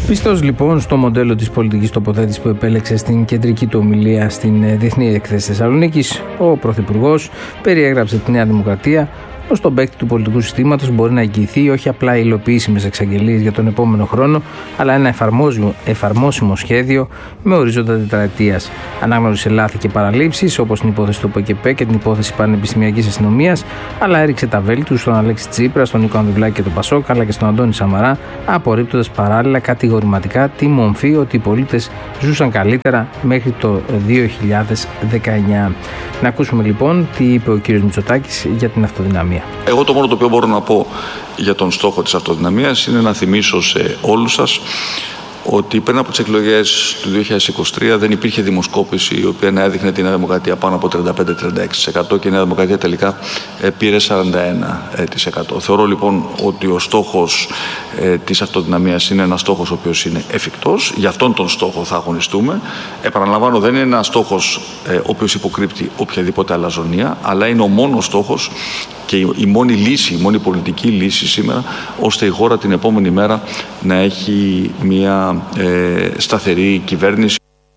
Πιστός λοιπόν στο μοντέλο της πολιτικής τοποθέτησης που επέλεξε στην κεντρική του ομιλία στην Διεθνή Έκθεση Θεσσαλονίκης, ο Πρωθυπουργός περιέγραψε τη Νέα Δημοκρατία ως τον παίκτη του πολιτικού συστήματος μπορεί να εγγυηθεί όχι απλά υλοποιήσιμες εξαγγελίες για τον επόμενο χρόνο, αλλά ένα εφαρμόσιμο σχέδιο με ορίζοντα τετραετίας. Ανάγνωσε λάθη και παραλήψεις, όπως την υπόθεση του ΠΚΠ και την υπόθεση Πανεπιστημιακής Αστυνομίας, αλλά έριξε τα βέλη του στον Αλέξη Τσίπρα, στον Νίκο Ανδρουλάκη και τον Πασόκ, αλλά και στον Αντώνη Σαμαρά, απορρίπτοντας παράλληλα κατηγορηματικά τη μομφή ότι οι πολίτες ζούσαν καλύτερα μέχρι το 2019. Να ακούσουμε λοιπόν τι είπε ο κύριος Μητσοτάκης για την αυτοδυναμία. Εγώ το μόνο το οποίο μπορώ να πω για τον στόχο της αυτοδυναμίας είναι να θυμίσω σε όλους σας ότι πριν από τις εκλογές του 2023 δεν υπήρχε δημοσκόπηση η οποία να έδειχνε τη Νέα Δημοκρατία πάνω από 35-36% και η Νέα Δημοκρατία τελικά πήρε 41%. Θεωρώ λοιπόν ότι ο στόχος της αυτοδυναμίας είναι ένας στόχος ο οποίος είναι εφικτός. Για αυτόν τον στόχο θα αγωνιστούμε. Επαναλαμβάνω, δεν είναι ένας στόχος ο οποίος υποκρύπτει οποιαδήποτε αλαζονία, αλλά είναι ο μόνος στόχος και η μόνη λύση, η μόνη πολιτική λύση σήμερα, ώστε η χώρα την επόμενη μέρα να έχει μια σταθερή κυβέρνηση.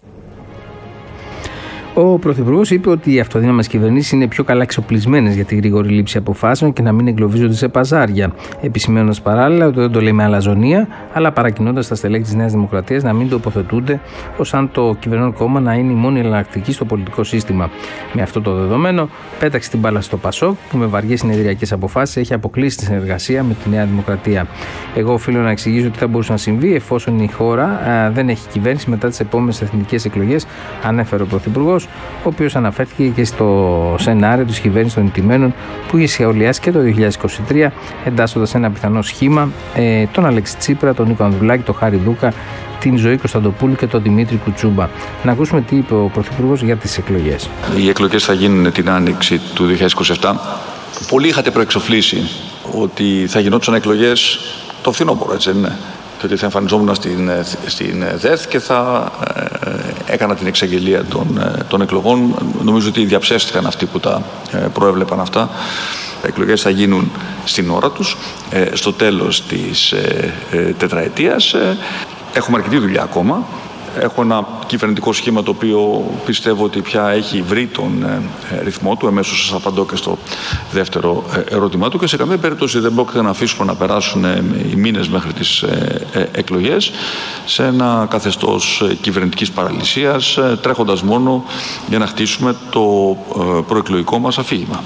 Ο Πρωθυπουργός είπε ότι οι αυτοδύναμες κυβερνήσεις είναι πιο καλά εξοπλισμένες για τη γρήγορη λήψη αποφάσεων και να μην εγκλωβίζονται σε παζάρια. Επισημαίνοντας παράλληλα ότι δεν το λέει με αλαζονία, αλλά παρακινώντας τα στελέχη της Νέας Δημοκρατίας να μην τοποθετούνται ως αν το κυβερνών κόμμα να είναι η μόνη εναλλακτική στο πολιτικό σύστημα. Με αυτό το δεδομένο, πέταξε την μπάλα στο Πασόκ, που με βαριές συνεδριακές αποφάσεις έχει αποκλείσει τη συνεργασία με τη Νέα Δημοκρατία. Εγώ οφείλω να εξηγήσω τι θα μπορούσε να συμβεί εφόσον η χώρα δεν έχει κυβέρνηση μετά τις επόμενες εθνικές εκλογές, ανέφερε ο Πρωθυπουργός, ο οποίος αναφέρθηκε και στο σενάριο της κυβέρνησης των ηττημένων που είχε σχεδιάσει και το 2023, εντάσσοντας ένα πιθανό σχήμα τον Αλέξη Τσίπρα, τον Νίκο Ανδρουλάκη, τον Χάρη Δούκα, την Ζωή Κωνσταντοπούλου και τον Δημήτρη Κουτσούμπα. Να ακούσουμε τι είπε ο Πρωθυπουργός για τις εκλογές. Οι εκλογές θα γίνουν την άνοιξη του 2027. Πολλοί είχατε προεξοφλήσει ότι θα γινόντουσαν εκλογές το φθινόπωρο, έτσι δεν είναι? Και ότι θα εμφανιζόμουν στην ΔΕΘ και θα έκανα την εξαγγελία των εκλογών. Νομίζω ότι διαψεύστηκαν αυτοί που τα προέβλεπαν αυτά. Οι εκλογές θα γίνουν στην ώρα τους, στο τέλος της τετραετίας. Έχουμε αρκετή δουλειά ακόμα. Έχω ένα κυβερνητικό σχήμα το οποίο πιστεύω ότι πια έχει βρει τον ρυθμό του. Εμέσως σας απαντώ και στο δεύτερο ερώτημά του και σε καμία περίπτωση δεν πρόκειται να αφήσουμε να περάσουν οι μήνες μέχρι τις εκλογές σε ένα καθεστώς κυβερνητικής παραλυσίας, τρέχοντας μόνο για να χτίσουμε το προεκλογικό μας αφήγημα.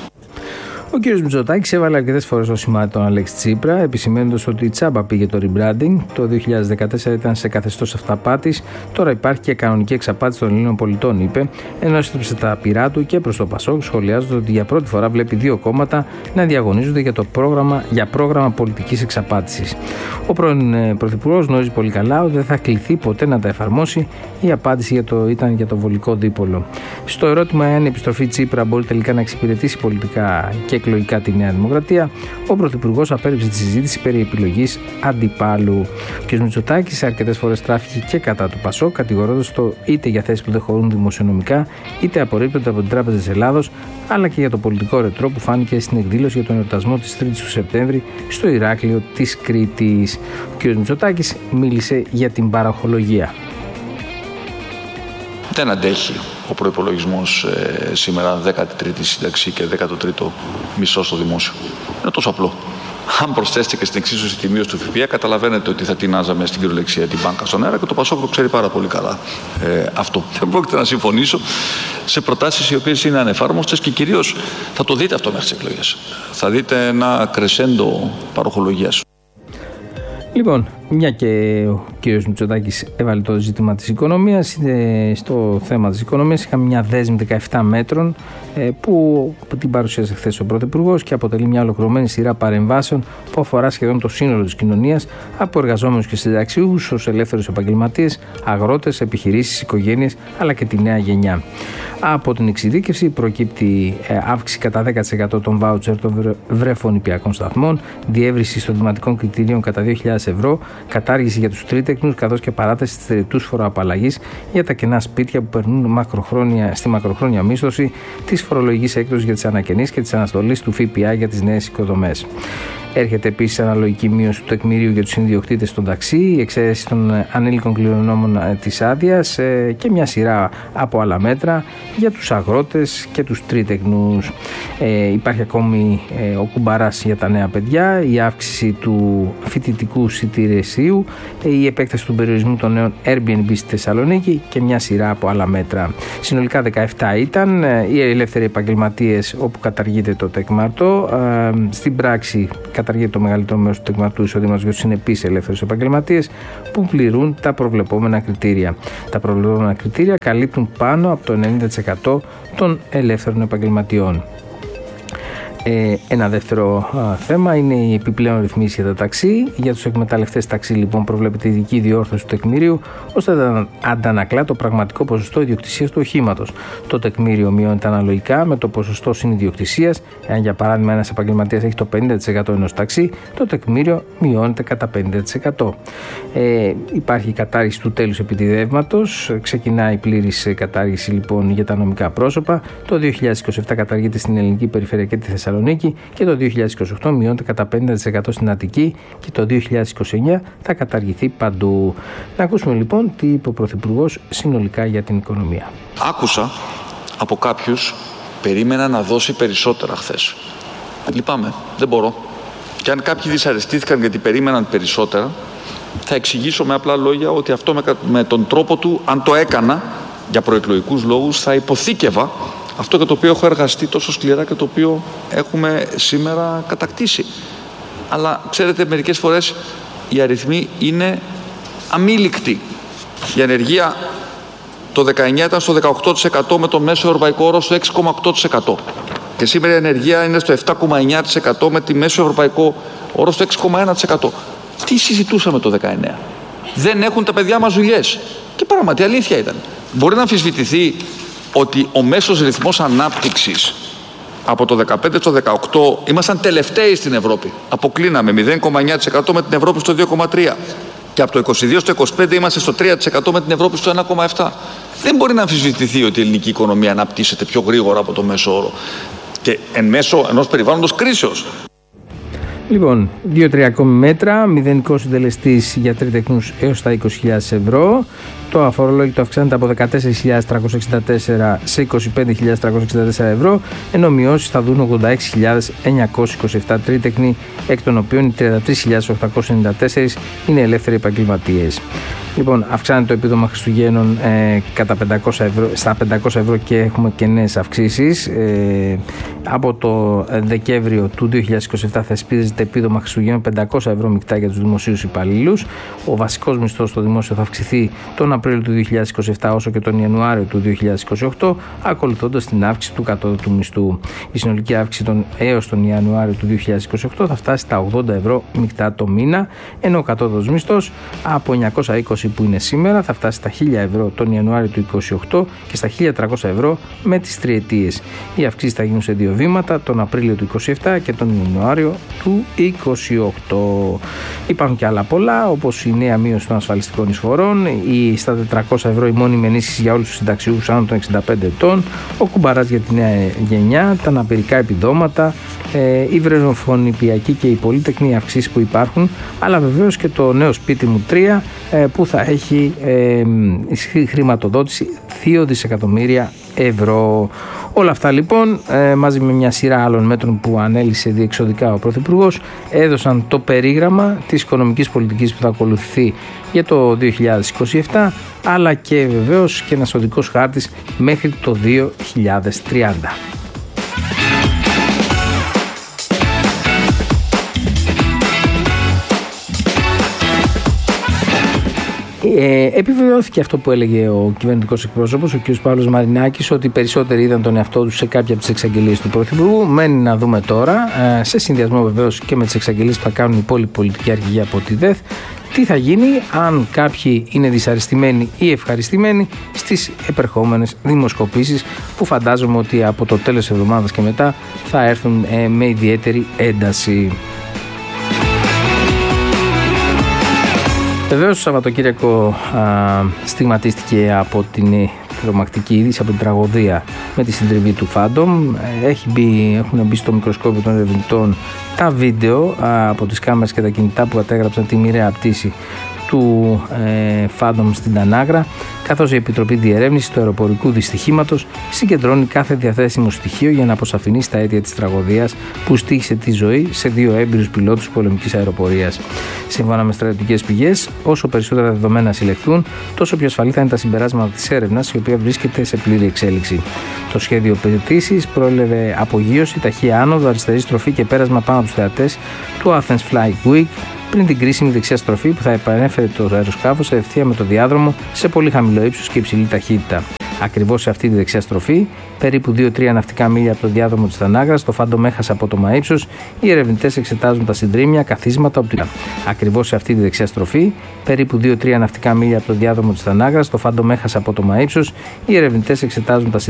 Ο κ. Μητσοτάκης έβαλε αρκετές φορές το σημάδι τον Αλέξη Τσίπρα, επισημαίνοντας ότι τσάμπα πήγε το rebranding. Το 2014 ήταν σε καθεστώς αυταπάτης, τώρα υπάρχει και κανονική εξαπάτηση των Ελλήνων πολιτών, είπε, ενώ έστρεψε τα πυρά του και προς το Πασόκ, σχολιάζοντας ότι για πρώτη φορά βλέπει δύο κόμματα να διαγωνίζονται για πρόγραμμα πολιτικής εξαπάτησης. Ο πρώην Πρωθυπουργός γνωρίζει πολύ καλά ότι δεν θα κληθεί ποτέ να τα εφαρμόσει. Η απάντηση ήταν για το βολικό δίπολο. Στο ερώτημα εάν η επιστροφή Τσίπρα μπορεί τελικά να εξυπηρετήσει πολιτικά και εκλογικά τη Νέα Δημοκρατία, ο Πρωθυπουργός απέρριψε τη συζήτηση περί επιλογής αντιπάλου. Ο κ. Μητσοτάκης αρκετές φορές τράφηκε και κατά του Πασόκ, κατηγορώντας το είτε για θέσεις που δεν χωρούν δημοσιονομικά, είτε απορρίπτονται από την Τράπεζα της Ελλάδος, αλλά και για το πολιτικό ρετρό που φάνηκε στην εκδήλωση για τον εορτασμό της 3ης του Σεπτέμβρη στο Ηράκλειο της Κρήτης. Ο κ. Μητσοτάκης μίλησε για την παραχολογία. Δεν αντέχει ο προϋπολογισμός σήμερα 13η σύνταξη και 13ο μισθό στο δημόσιο. Είναι τόσο απλό. Αν προσθέσετε και στην εξίσωση τη μείωση του ΦΠΑ, καταλαβαίνετε ότι θα τεινάζαμε στην κυριολεξία την μπάνκα στον αέρα και το Πασόκ το ξέρει πάρα πολύ καλά αυτό. Δεν πρόκειται να συμφωνήσω σε προτάσεις οι οποίες είναι ανεφάρμοστες και κυρίως θα το δείτε αυτό μέχρι τις εκλογές. Θα δείτε ένα κρεσέντο παροχολογίας. Λοιπόν, μια και ο κ. Μητσοτάκης έβαλε το ζήτημα της οικονομίας, στο θέμα της οικονομίας είχαμε μια δέσμη 17 μέτρων που την παρουσίασε χθες ο Πρωθυπουργός και αποτελεί μια ολοκληρωμένη σειρά παρεμβάσεων που αφορά σχεδόν το σύνολο της κοινωνίας, από εργαζόμενους και συνταξιούχους ως ελεύθερους επαγγελματίες, αγρότες, επιχειρήσεις, οικογένειες αλλά και τη νέα γενιά. Από την εξειδίκευση προκύπτει αύξηση κατά 10% των βάουτσερ των βρεφονηπιακών σταθμών, διεύρυνση εισοδηματικών κριτηρίων κατά 2.000 ευρώ, κατάργηση για τους τρίτεκνους καθώς και παράταση της τριτούς φοροαπαλλαγής για τα κενά σπίτια που περνούν στη μακροχρόνια μίσθωση, της φορολογικής έκδοσης για τις ανακαινήσεις και της αναστολής του ΦΠΑ για τις νέες οικοδομές. Έρχεται επίσης αναλογική μείωση του τεκμηρίου για τους ιδιοκτήτες των ταξί, η εξαίρεση των ανήλικων κληρονόμων της άδειας και μια σειρά από άλλα μέτρα για τους αγρότες και τους τρίτεκνους. Υπάρχει ακόμη ο κουμπαράς για τα νέα παιδιά, η αύξηση του φοιτητικού εισιτηρίου, η επέκταση του περιορισμού των νέων Airbnb στη Θεσσαλονίκη και μια σειρά από άλλα μέτρα. Συνολικά 17 ήταν οι ελεύθεροι επαγγελματίες όπου καταργείται το τεκμαρτό. Στην πράξη καταργείται το μεγαλύτερο μέρος του τεκμαρτού εισοδήματος για τους συνεπείς ελεύθερους επαγγελματίες που πληρούν τα προβλεπόμενα κριτήρια. Τα προβλεπόμενα κριτήρια καλύπτουν πάνω από το 90% των ελεύθερων επαγγελματιών. Ένα δεύτερο θέμα είναι η επιπλέον ρυθμίση για τα ταξί. Για τους εκμεταλλευτές ταξί, λοιπόν, προβλέπεται ειδική διόρθωση του τεκμηρίου ώστε να αντανακλά το πραγματικό ποσοστό ιδιοκτησίας του οχήματος. Το τεκμήριο μειώνεται αναλογικά με το ποσοστό συνιδιοκτησίας. Εάν, για παράδειγμα, ένας επαγγελματίας έχει το 50% ενός ταξί, το τεκμήριο μειώνεται κατά 50%. Υπάρχει η κατάργηση του τέλους επιτιδεύματος. Ξεκινάει η πλήρης κατάργηση, λοιπόν, για τα νομικά πρόσωπα. Το 2027 καταργείται στην ελληνική περιφέρεια και τη Θεσσαλονίκη και το 2028 μειώνεται κατά 50% στην Αττική και το 2029 θα καταργηθεί παντού. Να ακούσουμε λοιπόν τι είπε ο Πρωθυπουργός συνολικά για την οικονομία. Άκουσα από κάποιους περίμενα να δώσει περισσότερα χθες. Λυπάμαι, δεν μπορώ. Και αν κάποιοι δυσαρεστήθηκαν γιατί περίμεναν περισσότερα, θα εξηγήσω με απλά λόγια ότι αυτό με τον τρόπο του, αν το έκανα για προεκλογικούς λόγους, θα υποθήκευα αυτό για το οποίο έχω εργαστεί τόσο σκληρά και το οποίο έχουμε σήμερα κατακτήσει. Αλλά ξέρετε, μερικές φορές οι αριθμοί είναι αμήλικτοι. Η ανεργία το 19 ήταν στο 18% με το μέσο ευρωπαϊκό όρο στο 6,8%. Και σήμερα η ανεργία είναι στο 7,9% με τη μέσο ευρωπαϊκό όρο στο 6,1%. Τι συζητούσαμε το 19? Δεν έχουν τα παιδιά μας δουλειές. Και πράγματι αλήθεια ήταν. Μπορεί να αμφισβητηθεί ότι ο μέσος ρυθμός ανάπτυξης από το 2015 στο 2018 ήμασταν τελευταίοι στην Ευρώπη. Αποκλίναμε 0,9% με την Ευρώπη στο 2,3%. Και από το 2022 στο 2025 είμαστε στο 3% με την Ευρώπη στο 1,7%. Δεν μπορεί να αμφισβητηθεί ότι η ελληνική οικονομία αναπτύσσεται πιο γρήγορα από το μέσο όρο. Και εν μέσω ενός περιβάλλοντος κρίσεως. Λοιπόν, 2-3 ακόμη μέτρα. Μηδενικός συντελεστής για τρίτεκνους έως τα 20.000 ευρώ. Το αφορολόγητο αυξάνεται από 14.364 σε 25.364 ευρώ, ενώ μειώσεις θα δουν 86.927 τρίτεκνοι, εκ των οποίων οι 33.894 είναι ελεύθεροι επαγγελματίες. Λοιπόν, αυξάνεται το επίδομα Χριστουγέννων στα 500 ευρώ και έχουμε και νέες αυξήσεις. Από το Δεκέμβριο του 2027 θεσπίζεται επίδομα Χριστουγέννων 500 ευρώ μεικτά για τους δημοσίους υπαλλήλους. Ο βασικός μισθός στο δημόσιο θα αυξηθεί τον Απρίλιο του 2027 όσο και τον Ιανουάριο του 2028, ακολουθώντας την αύξηση του κατώτατου μισθού. Η συνολική αύξηση έως τον Ιανουάριο του 2028 θα φτάσει στα 80 ευρώ μεικτά το μήνα, ενώ ο κατώτατος μισθός από 920 που είναι σήμερα θα φτάσει στα 1.000 ευρώ τον Ιανουάριο του 2028 και στα 1.300 ευρώ με τις τριετίες. Οι αυξήσεις θα γίνουν σε δύο βήματα, τον Απρίλιο του 2027 και τον Ιανουάριο του 2028. Υπάρχουν και άλλα πολλά, όπως η νέα μείωση των ασφαλιστικών εισφορών, η στα 400 ευρώ η μόνιμη ενίσχυση για όλους τους συνταξιούχους άνω των 65 ετών, ο κουμπαράς για τη νέα γενιά, τα αναπηρικά επιδόματα, η βρεφονιπιακή και οι πολύτεκνοι αυξήσεις που υπάρχουν, αλλά βεβαίως και το νέο σπίτι μου 3 που θα έχει χρηματοδότηση 2 δισεκατομμύρια ευρώ. Όλα αυτά λοιπόν μαζί με μια σειρά άλλων μέτρων που ανέλησε διεξοδικά ο Πρωθυπουργός έδωσαν το περίγραμμα της οικονομικής πολιτικής που θα ακολουθεί για το 2027, αλλά και βεβαίως και ένας οδικός χάρτης μέχρι το 2030. Επιβεβαιώθηκε αυτό που έλεγε ο κυβερνητικός εκπρόσωπος, ο κ. Παύλος Μαρινάκης, ότι οι περισσότεροι είδαν τον εαυτό τους σε κάποια από τις εξαγγελίες του Πρωθυπουργού. Μένει να δούμε τώρα, σε συνδυασμό βεβαίως και με τις εξαγγελίες που θα κάνουν οι υπόλοιποι πολιτικοί αρχηγοί από τη ΔΕΘ, τι θα γίνει αν κάποιοι είναι δυσαρεστημένοι ή ευχαριστημένοι στις επερχόμενες δημοσκοπήσεις που φαντάζομαι ότι από το τέλος της εβδομάδας και μετά θα έρθουν με ιδιαίτερη ένταση. Βεβαίως το Σαββατοκύριακο στιγματίστηκε από την τρομακτική είδηση από την τραγωδία με τη συντριβή του Phantom. Έχουν μπει στο μικροσκόπιο των ερευνητών τα βίντεο από τις κάμερες και τα κινητά που κατέγραψαν τη μοιραία πτήση του Phantom στην Τανάγρα, καθώς η Επιτροπή Διερεύνησης του Αεροπορικού Δυστυχήματος συγκεντρώνει κάθε διαθέσιμο στοιχείο για να αποσαφηνίσει τα αίτια της τραγωδίας που στοίχησε τη ζωή σε 2 έμπειρους πιλότους πολεμικής αεροπορίας. Σύμφωνα με στρατιωτικές πηγές, όσο περισσότερα δεδομένα συλλεχθούν, τόσο πιο ασφαλή θα είναι τα συμπεράσματα της έρευνας, η οποία βρίσκεται σε πλήρη εξέλιξη. Το σχέδιο πτήσης προέλευε απογείωση, ταχεία άνοδο, αριστερή στροφή και πέρασμα πάνω από τους θεατές του Athens Flight Week, πριν την κρίσιμη δεξιά στροφή που θα επανέφερε το αεροσκάφος σε ευθεία με το διάδρομο σε πολύ χαμηλό ύψος και υψηλή ταχύτητα. Ακριβώς σε αυτή τη δεξιά στροφή, περίπου 2-3 ναυτικά μίλια από το διάδρομο της Τανάγρας, το Phantom έχασε απότομα ύψος. Οι ερευνητές εξετάζουν τα συντρίμμια, καθίσματα, οπτικά. Ακριβώς σε αυτή τη δεξιά στροφή, περίπου 2-3 ναυτικά μίλια από το διάδρομο της Τανάγρας, το Phantom έχασε απότομα ύψος. Οι ερευνητές εξετάζουν τα